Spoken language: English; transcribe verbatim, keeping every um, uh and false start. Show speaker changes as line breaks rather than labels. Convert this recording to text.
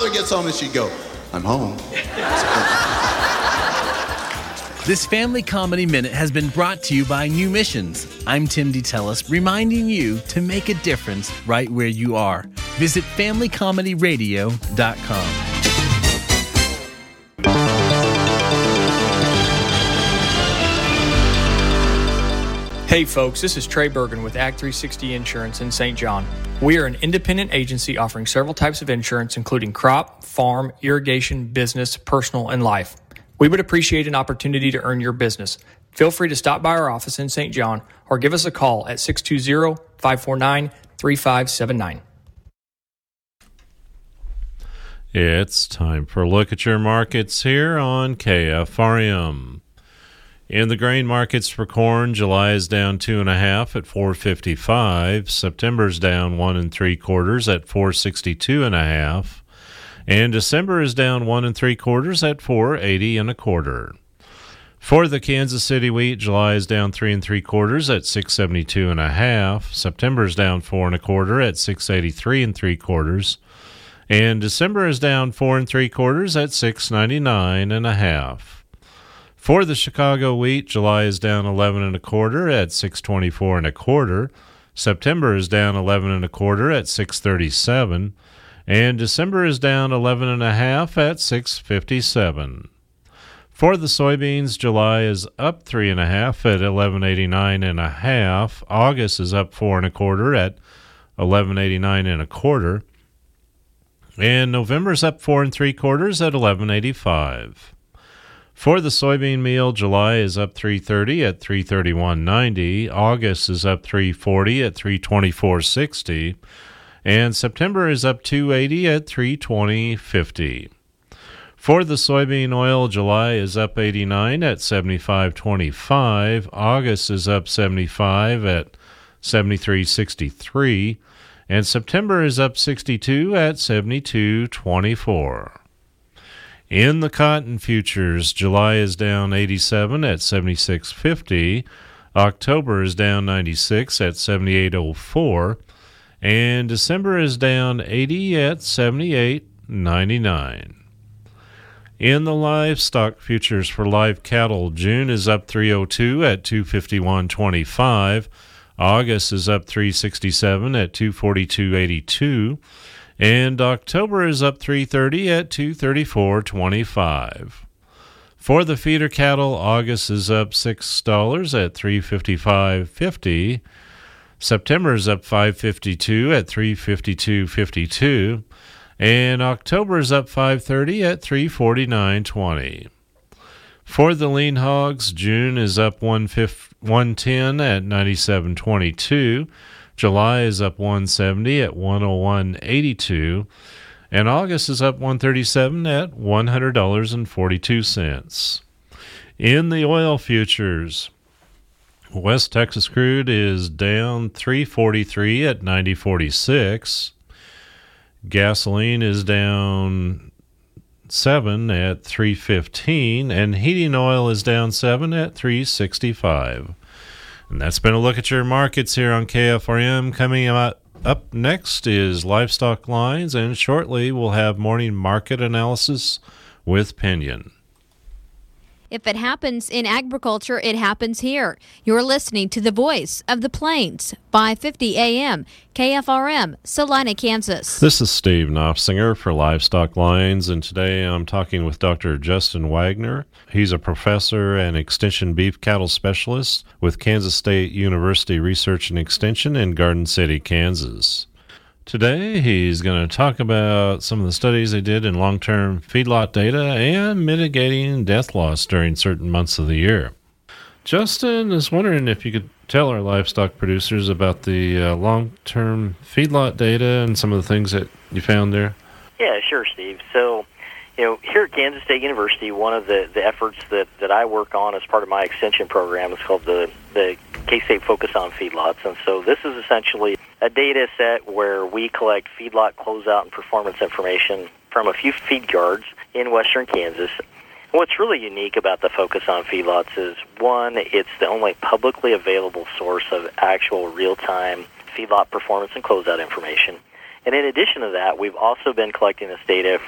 mother gets home and she'd go, I'm home.
This Family Comedy Minute has been brought to you by New Missions. I'm Tim DeTellis, reminding you to make a difference right where you are. Visit family comedy radio dot com.
Hey folks, this is Trey Bergen with Act three sixty Insurance in Saint John. We are an independent agency offering several types of insurance, including crop, farm, irrigation, business, personal, and life. We would appreciate an opportunity to earn your business. Feel free to stop by our office in Saint John or give us a call at six two zero, five four nine, three five seven nine.
It's time for a look at your markets here on K F R M. In the grain markets for corn, July is down two and a half at four fifty-five. September's down one and three quarters at four sixty-two and a half. And December is down one and three quarters at four eighty and a quarter. For the Kansas City wheat, July is down three and three quarters at six seventy-two and a half. September is down four and a quarter at six eighty-three and three quarters. And December is down four and three quarters at six ninety-nine and a half. For the Chicago wheat, July is down eleven and a quarter at six twenty-four and a quarter. September is down eleven and a quarter at six thirty-seven. And December is down eleven and a half at six fifty-seven. For the soybeans, July is up three and a half at eleven eighty-nine and a half. August is up four and a quarter at eleven eighty-nine and a quarter. And November's up four and three quarters at eleven eighty-five. For the soybean meal, July is up three thirty at three thirty-one ninety. August is up three forty at three twenty-four sixty. And September is up two eighty at three twenty fifty. For the soybean oil, July is up eighty-nine at seventy-five twenty-five. August is up seventy-five at seventy-three sixty-three. And September is up sixty-two at seventy-two twenty-four. In the cotton futures, July is down eighty-seven at seventy-six fifty. October is down ninety-six at seventy-eight oh four. And December is down eighty at seventy-eight ninety-nine. In the livestock futures for live cattle, June is up three oh two at two fifty-one twenty-five. August is up three sixty-seven at two forty-two eighty-two. And October is up three thirty at two thirty-four twenty-five. For the feeder cattle, August is up six dollars at three fifty-five fifty. September is up five fifty-two at three fifty-two fifty-two, and October is up five thirty at three forty-nine twenty. For the lean hogs, June is up one ten at ninety-seven twenty-two. July is up one seventy at one oh one eighty-two, and August is up one thirty-seven at one hundred dollars and forty-two cents. In the oil futures, West Texas crude is down three forty-three at ninety forty-six. Gasoline is down seven at three fifteen, and heating oil is down seven at three sixty-five. And that's been a look at your markets here on K F R M. Coming up, up next is Livestock Lines, and shortly we'll have morning market analysis with Pinion.
If it happens in agriculture, it happens here. You're listening to the Voice of the Plains, five fifty A M, K F R M, Salina, Kansas.
This is Steve Knopfsinger for Livestock Lines, and today I'm talking with Doctor Justin Wagner. He's a professor and extension beef cattle specialist with Kansas State University Research and Extension in Garden City, Kansas. Today, he's going to talk about some of the studies they did in long-term feedlot data and mitigating death loss during certain months of the year. Justin is wondering if you could tell our livestock producers about the uh, long-term feedlot data and some of the things that you found there.
Yeah, sure, Steve. So, you know, here at Kansas State University, one of the, the efforts that, that I work on as part of my extension program is called the, the K-State Focus on Feedlots. And so this is essentially a data set where we collect feedlot closeout and performance information from a few feed yards in western Kansas. What's really unique about the Focus on Feedlots is, one, it's the only publicly available source of actual real-time feedlot performance and closeout information. And in addition to that, we've also been collecting this data